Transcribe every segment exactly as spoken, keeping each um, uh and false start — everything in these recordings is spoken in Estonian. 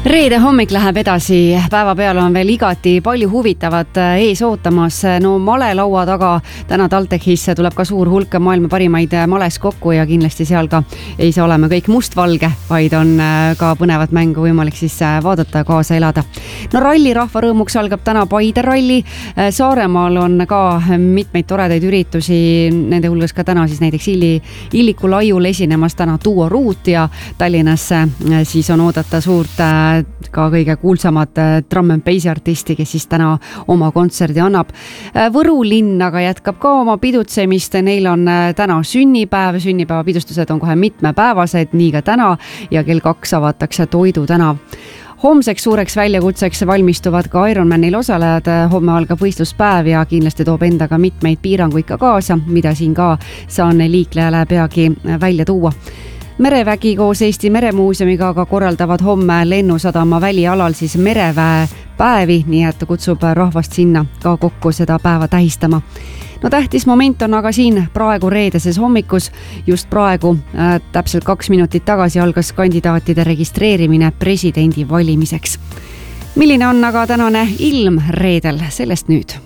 Reede hommik läheb edasi, päeva peal on veel igati palju huvitavat ees ootamas. No male laua taga täna TalTechis tuleb ka suur hulk maailma parimaid males kokku ja kindlasti seal ka ei saa olema kõik mustvalge, vaid on ka põnevat mängu võimalik siis vaadata ja kaasa elada. No ralli rahva rõõmuks algab täna Paide ralli. Saaremaal on ka mitmeid toredaid üritusi, nende hulgas ka täna siis näiteks Illi, Illiku laiul esinemas täna Duo Root ja Tallinnasse siis on oodata suurt ka kõige kuulsamad drum and bassi artisti, kes siis täna oma kontserdi annab. Võru linn aga jätkab ka oma pidutsemist, neil on täna sünnipäev, sünnipäeva pidustused on kohe mitmepäevased, nii ka täna ja kell kaks avatakse Toidu tänav. Homseks suureks väljakutseks valmistuvad ka Ironmanil osalejad, homme algab võistluspäev ja kindlasti toob endaga mitmeid piiranguid ka kaasa, mida siin ka saan liiklejale peagi välja tuua. Merevägi koos Eesti Meremuuseumiga aga korraldavad homme Lennusadama välialal siis mereväe päevi, nii et kutsub rahvast sinna ka kokku seda päeva tähistama. No tähtis moment on aga siin praegu reedeses hommikus. Just praegu äh, täpselt kaks minutit tagasi algas kandidaatide registreerimine presidendi valimiseks. Milline on aga tänane ilm reedel? Sellest nüüd.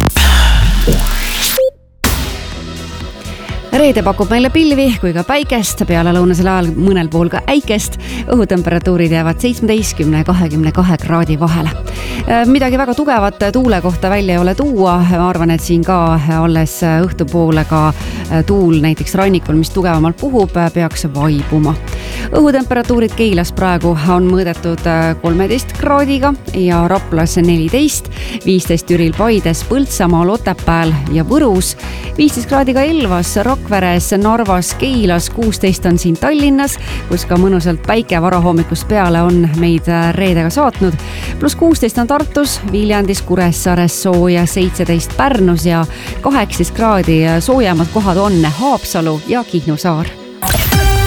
Reede pakub meile pilvi kui ka päikest, peale lõunasel ajal mõnel pool ka äikest. Õhutemperatuurid jäävad seitsmeteist ja kakskümmend kaks kraadi vahele. Midagi väga tugevat tuule kohta välja ei ole tuua. Ma arvan, et siin ka alles õhtupoole ka tuul näiteks rannikul, mis tugevamalt puhub, peaks vaibuma. Õhutemperatuurid Keilas praegu on mõõdetud kolmteist kraadiga ja Raplas neliteist, viisteist Türil, Paides, Põltsamaal, Otepääl ja Võrus, viisteist kraadiga Elvas, Rakveres, Narvas, Keilas, kuusteist on siin Tallinnas, kus ka mõnusalt päike varahommikust peale on meid reedega saatnud, pluss kuusteist on Tartus, Viljandis, Kuressaares sooja, seitseteist Pärnus ja kaheksateist kraadi soojemad kohad on Haapsalu ja Kihnu saar.